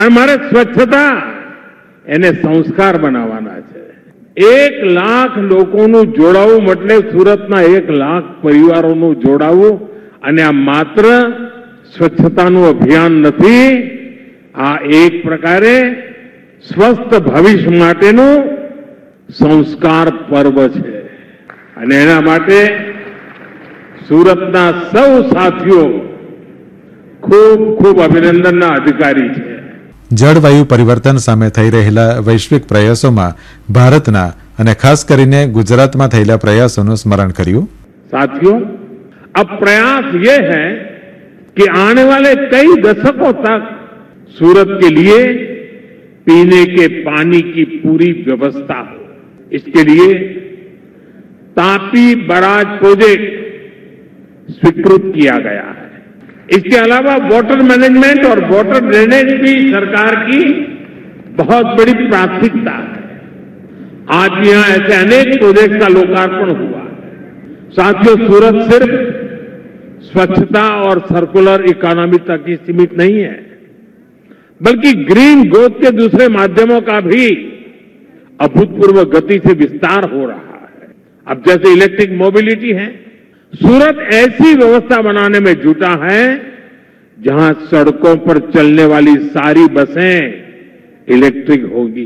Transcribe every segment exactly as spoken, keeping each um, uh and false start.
અમારે સ્વચ્છતા એને સંસ્કાર બનાવવાના છે. એક લાખ લોકોનું જોડાવું એટલે સુરતના એક લાખ પરિવારોનું જોડાવું, અને આ માત્ર સ્વચ્છતાનું અભિયાન નથી, આ એક પ્રકારે સ્વસ્થ ભવિષ્ય માટેનું સંસ્કાર પર્વ છે. અને એના માટે સુરતના સૌ સાથીઓ ખૂબ ખૂબ અભિનંદનના અધિકારી છે. જળવાયુ પરિવર્તન સામે થઈ રહેલા વૈશ્વિક પ્રયાસોમાં ભારતના અને ખાસ કરીને ગુજરાતમાં થયેલા પ્રયાસોનું સ્મરણ કર્યું. साथियों, अब प्रयास ये है कि आने वाले कई दशकों तक सूरत के लिए पीने के पानी की पूरी व्यवस्था हो. इसके लिए तापी बराज प्रोजेक्ट स्वीकृत किया गया है. इसके अलावा वाटर मैनेजमेंट और वाटर ड्रेनेज भी सरकार की बहुत बड़ी प्राथमिकता है. आज यहां ऐसे अनेक प्रोजेक्ट का लोकार्पण हुआ. साथियों, सूरत सिर्फ स्वच्छता और सर्कुलर इकोनॉमी तक ही सीमित नहीं है, बल्कि ग्रीन ग्रोथ के दूसरे माध्यमों का भी अभूतपूर्व गति से विस्तार हो रहा है. अब जैसे इलेक्ट्रिक मोबिलिटी है, सूरत ऐसी व्यवस्था बनाने में जुटा है जहां सड़कों पर चलने वाली सारी बसें इलेक्ट्रिक होगी.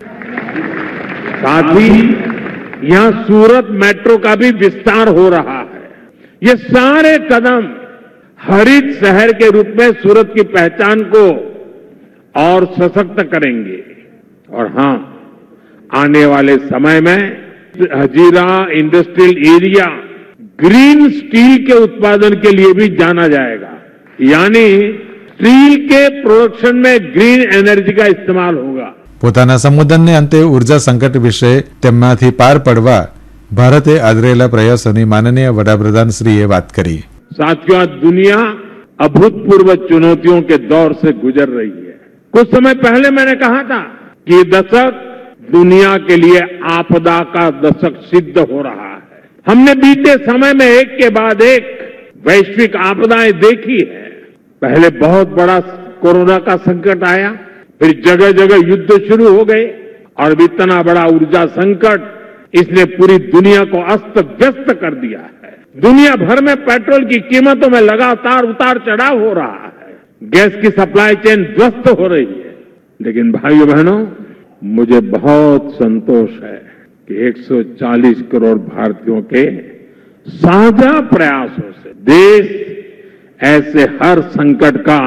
साथ ही यहां सूरत मेट्रो का भी विस्तार हो रहा है. ये सारे कदम हरित शहर के रूप में सूरत की पहचान को और सशक्त करेंगे. और हां, आने वाले समय में Hazira industrial area green steel के उत्पादन के लिए भी जाना जाएगा. यानी स्टील के प्रोडक्शन में ग्रीन एनर्जी का इस्तेमाल होगा. પોતાના સંબોધનને અંતે ઉર્જા સંકટ વિશે તેમાંથી પાર પડવા ભારતે આદરેલા પ્રયાસોની માનનીય વડાપ્રધાનશ્રીએ વાત કરી. साथियों, आज दुनिया अभूतपूर्व चुनौतियों के दौर से गुजर रही है. कुछ समय पहले मैंने कहा था कि ये दशक दुनिया के लिए आपदा का दशक सिद्ध हो रहा है. हमने बीते समय में एक के बाद एक वैश्विक आपदाएं देखी है. पहले बहुत बड़ा कोरोना का संकट आया, फिर जगह जगह युद्ध शुरू हो गए, और इतना बड़ा ऊर्जा संकट, इसने पूरी दुनिया को अस्त व्यस्त कर दिया है. दुनिया भर में पेट्रोल की कीमतों में लगातार उतार चढ़ाव हो रहा है. गैस की सप्लाई चेन ध्वस्त हो रही है. लेकिन भाइयों बहनों, मुझे बहुत संतोष है कि एक सौ चालीस करोड़ भारतीयों के साझा प्रयासों से देश ऐसे हर संकट का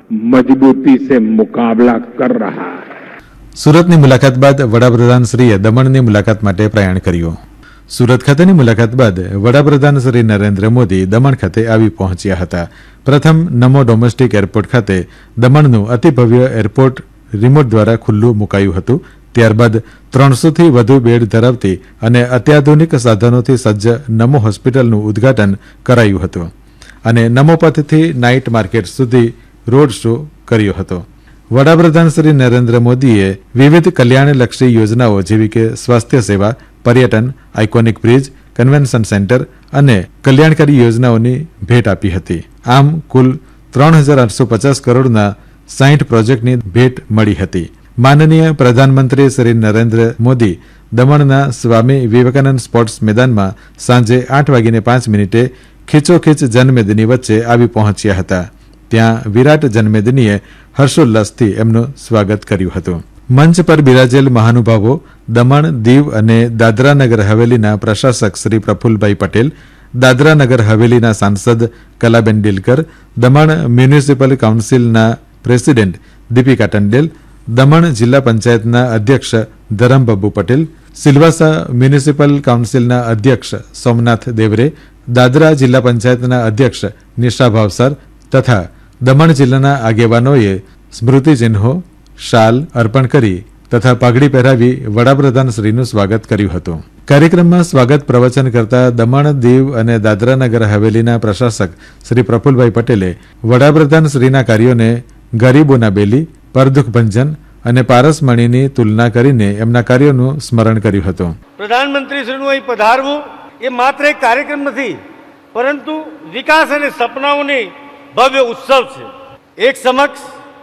मजबूती से मुकाबला कर रहा है. સુરતની મુલાકાત બાદ વડાપ્રધાનશ્રીએ દમણની મુલાકાત માટે પ્રયાણ કર્યું. સુરત ખાતેની મુલાકાત બાદ વડાપ્રધાન શ્રી નરેન્દ્ર મોદી દમણ ખાતે આવી પહોંચ્યા હતા. પ્રથમ નમો ડોમેસ્ટિક એરપોર્ટ ખાતે દમણનું અતિ ભવ્ય એરપોર્ટ રિમોટ દ્વારા ખુલ્લું મુકાયું હતું. ત્યારબાદ ત્રણસોથી વધુ બેડ ધરાવતી અને અત્યાધુનિક સાધનોથી સજ્જ નમો હોસ્પિટલનું ઉદ્ઘાટન કરાયું હતું અને નમોપથથી નાઇટ માર્કેટ સુધી રોડ શો કર્યો હતો. વડાપ્રધાન શ્રી નરેન્દ્ર મોદીએ વિવિધ કલ્યાણલક્ષી યોજનાઓ જેવી કે સ્વાસ્થ્ય સેવા, પર્યટન, આઇકોનિક બ્રિજ, કન્વેન્શન સેન્ટર અને કલ્યાણકારી યોજનાઓની ભેટ આપી હતી. આમ કુલ ત્રણ હજાર આઠસો પચાસ કરોડના સાઠ પ્રોજેક્ટની ભેટ મળી હતી. માનનીય પ્રધાનમંત્રી શ્રી નરેન્દ્ર મોદી દમણના સ્વામી વિવેકાનંદ સ્પોર્ટ્સ મેદાનમાં સાંજે આઠ વાગીને પાંચ મિનિટે ખીચોખીચ જનમેદની વચ્ચે આવી પહોંચ્યા હતા. ત્યાં વિરાટ જનમેદનીએ હર્ષોલ્લાસથી એમનું સ્વાગત કર્યું હતું. મંચ પર બિરાજેલ મહાનુભાવો દમણ, દીવ અને દાદરા નગર હવેલીના પ્રશાસક શ્રી પ્રફુલ્લભાઈ પટેલ, દાદરા નગર હવેલીના સાંસદ કલાબેન ડિલકર, દમણ મ્યુનિસિપલ કાઉન્સિલના પ્રેસિડેન્ટ દીપિકા ટંડેલ, દમણ જિલ્લા પંચાયતના અધ્યક્ષ ધરમબાબુ પટેલ, સિલવાસા મ્યુનિસિપલ કાઉન્સિલના અધ્યક્ષ સોમનાથ દેવરે, દાદરા જિલ્લા પંચાયતના અધ્યક્ષ નિશા ભાવસાર તથા દમણ જિલ્લાના આગેવાનોએ સ્મૃતિચિહ્નો, શાલ અર્પણ કરી તથા પાઘડી પહેરાવી વડાપ્રધાનશ્રીનું સ્વાગત કર્યું હતું. કાર્યક્રમમાં સ્વાગત પ્રવચન કરતા દમણ, દીવ અને દાદરા નગર હવેલીના પ્રશાસક શ્રી પ્રફુલ્લભાઈ પટેલે વડાપ્રધાનશ્રીના કાર્યોને ગરીબોના બેલી, પરદુખ ભંજન અને પારસમણીની તુલના કરીને એમના કાર્યોનું સ્મરણ કર્યું હતું. પ્રધાનમંત્રીશ્રીનું અહીં પધારવું એ માત્ર એક કાર્યક્રમ નથી, પરંતુ વિકાસ અને સપનાઓની ભવ્ય ઉત્સવ છે. એક સમક્ષ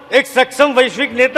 એક સક્ષમ વૈશ્વિક નેતા